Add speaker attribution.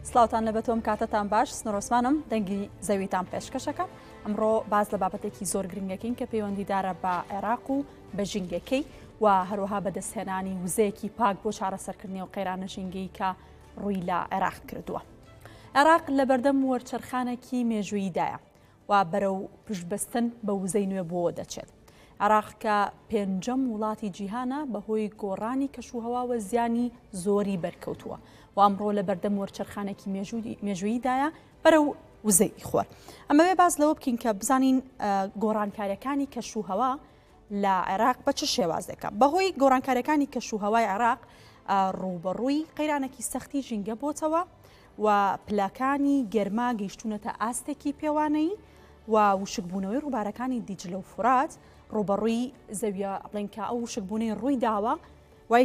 Speaker 1: سلااوان لە بەتۆم کاتتان باش سنۆرۆسمانم دەنگی زەویتان پێشکەشەکە ئەمڕۆ باز لە بابەتێکی زۆر گرنگەکەین کە پەیوەندیدارە بە عێراق و بە ژینگەکەی و هەروەها بەدەستهێنانی وزەیەکی پاک بۆ چارەسەرکردنی و قەیرانە ژینگەی کە ڕووی لە عێراق کردووە. عێراق لە بەردەم وەرچەرخانێکی مێژووییدایە و بەرەو پشتبەستن بە وزەی نوێ بۆ دەچێت. عێراق کە پێنجەم وڵاتی جیهانە بەهۆی گۆڕانی کەشوهەوا زیانی زۆری بەرکەوتووە و ئەمڕۆ لە بەردەم وەرچەرخانێکی مێژووییدایە بەرەو وزەی خۆر. ئەمەوێ باز لەوە بکەین کە بزانین گۆڕانکاریەکانی کەشوهەوا لە عێراق بە چه شێوازێکە. بەهۆی گۆڕانکاریەکانی کەشوهەوای عێراق ڕوبەڕووی قەیرانێکی سەختی ژینگە بۆتەوە و پلەکانی گەرما گەیشتونەتە ئاستێکی پێوانەی و وشکبوونەوەی ڕووبارەکانی دیجلە و فورات ڕوبەڕووی زەویە بڵێن کە ئەو وشکبوونەی ڕووی داوە